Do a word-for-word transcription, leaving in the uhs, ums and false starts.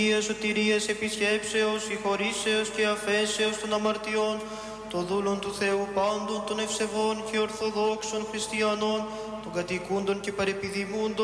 σωτηρίας επισκέψεως, συγχωρήσεως και αφέσεως των αμαρτιών, το δούλον του Θεού πάντων των ευσεβών και ορθοδόξων χριστιανών, των κατοικούντων και παρεπιδημούντων